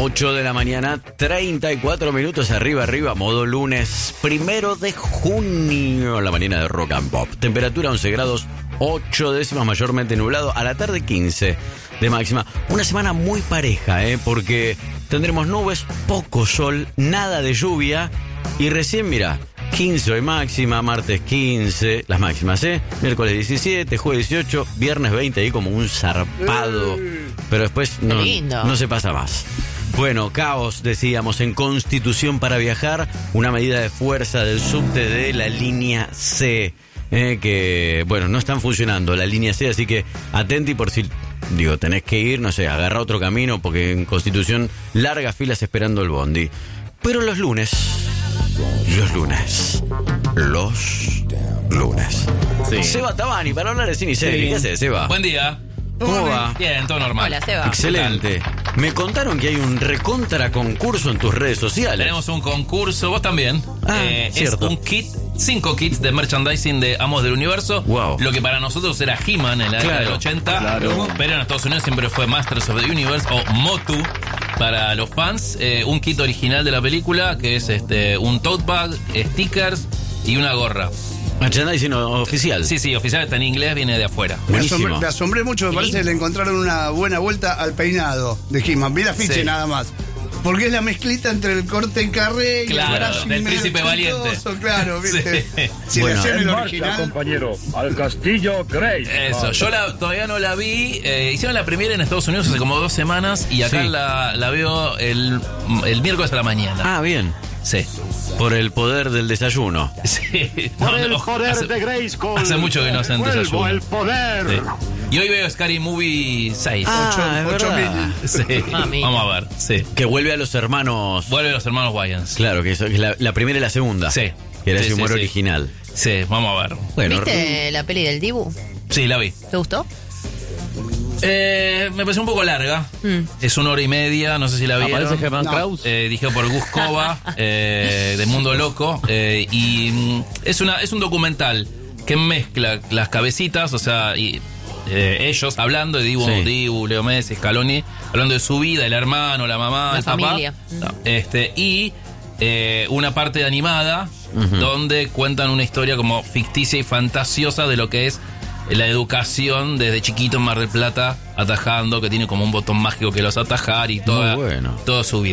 8 de la mañana, 34 minutos arriba, modo lunes, 1 de junio, la mañana de Rock and Pop. Temperatura 11 grados, 8 décimas, mayormente nublado, a la tarde 15 de máxima. Una semana muy pareja, porque tendremos nubes, poco sol, nada de lluvia y recién, mira, 15 hoy máxima, martes 15, las máximas, miércoles 17, jueves 18, viernes 20, ahí como un zarpado, pero después no se pasa más. Bueno, caos, decíamos, en Constitución para viajar, una medida de fuerza del subte de la línea C, que, bueno, no están funcionando la línea C, así que atenti por si, tenés que ir, no sé, agarrar otro camino, porque en Constitución largas filas esperando el bondi. Pero los lunes. Sí. Seba Tabani, para hablar de cine y serie. ¿Qué haces, Seba? Buen día. ¿Cómo va? Bien, todo normal. Hola, Seba. Excelente. Me contaron que hay un recontra concurso en tus redes sociales. Tenemos un concurso, vos también. Cierto. Es un kit, 5 kits de merchandising de Amos del Universo. Wow. Lo que para nosotros era He-Man en la década del 80. Pero en Estados Unidos siempre fue Masters of the Universe o Motu para los fans. Un kit original de la película que es un tote bag, stickers y una gorra. Merchandising oficial. Sí, oficial, está en inglés, viene de afuera. Me asombré mucho, me parece que le encontraron una buena vuelta al peinado de He-Man. Vi la ficha nada más. Porque es la mezclita entre el corte carré y el brazo del príncipe valiente. Claro, ¿viste? Sí. Si Bueno, le hacen el marcha, original. compañero, al castillo Grey. Eso, yo todavía no la vi. Hicieron la primera en Estados Unidos hace como 2 semanas y acá Sí. la veo el miércoles a la mañana. Ah, bien. Sí. Por el poder del desayuno. Sí. Por el poder de Grayskull. Hace mucho que no hacen desayuno. Vuelvo el poder. Sí. Y hoy veo Scary Movie 6. Ah, es verdad. Sí. Mami. Vamos a ver. Sí. Que vuelve a los hermanos. Vuelve los hermanos Wayans. Claro, que es la primera y la segunda. Sí. Que era Sí, ese humor sí, sí. original. Sí, vamos a ver. Bueno, ¿Viste la peli del Dibu? Sí, la vi. ¿Te gustó? Me pareció un poco larga. Es 1 hora y media, no sé si la vieron. ¿Aparece Germán Kraus? Dirigido por Gus Kova, de Mundo Loco. Y es un documental que mezcla las cabecitas, o sea, ellos hablando de Dibu, Leo Messi, Scaloni, hablando de su vida, el hermano, la mamá, La el familia. papá. Y una parte animada donde cuentan una historia como ficticia y fantasiosa de lo que es la educación desde chiquito en Mar del Plata, atajando, que tiene como un botón mágico que los atajar y toda su vida.